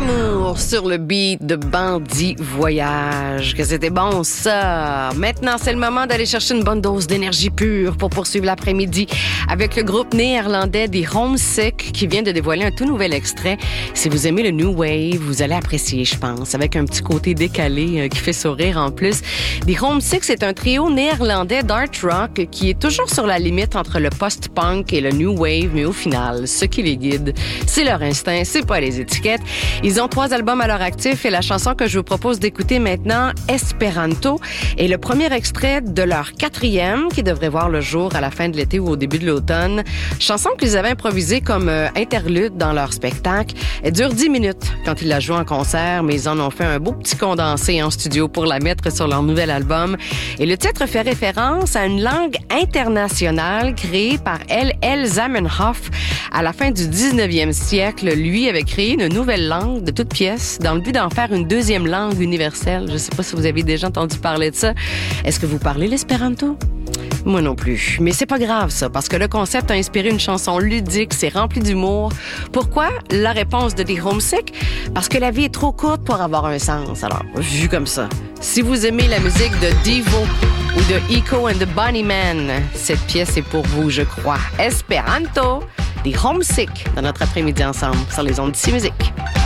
d'amour sur le beat de Bandit Voyage. Que c'était bon, ça. Maintenant, c'est le moment d'aller chercher une bonne dose d'énergie pure pour poursuivre l'après-midi avec le groupe néerlandais des Homesick qui vient de dévoiler un tout nouvel extrait. Si vous aimez le New Wave, vous allez apprécier, je pense, avec un petit côté décalé qui fait sourire en plus. Des Homesick, c'est un trio néerlandais d'art rock qui est toujours sur la limite entre le post-punk et le New Wave, mais au final, ce qui les guide, c'est leur instinct, c'est pas les étiquettes. Ils ont 3 albums à leur actif et la chanson que je vous propose d'écouter maintenant, Esperanto, est le premier extrait de leur 4e qui devrait voir le jour à la fin de l'été ou au début de l'automne. Chanson qu'ils avaient improvisée comme interlude dans leur spectacle. Elle dure 10 minutes quand ils la jouent en concert, mais ils en ont fait un beau petit condensé en studio pour la mettre sur leur nouvel album. Et le titre fait référence à une langue internationale créée par L.L. Zamenhof à la fin du 19e siècle. Lui avait créé une nouvelle langue de toute pièce dans le but d'en faire une deuxième langue universelle. Je ne sais pas si vous avez déjà entendu parler de ça. Est-ce que vous parlez l'espéranto? Moi non plus. Mais c'est pas grave, ça, parce que le concept a inspiré une chanson ludique, c'est rempli d'humour. Pourquoi? La réponse de The Homesick? Parce que la vie est trop courte pour avoir un sens. Alors, vu comme ça, si vous aimez la musique de Devo ou de Echo and the Bunnymen, cette pièce est pour vous, je crois. Esperanto, The Homesick, dans notre après-midi ensemble sur les ondes d'ici musique.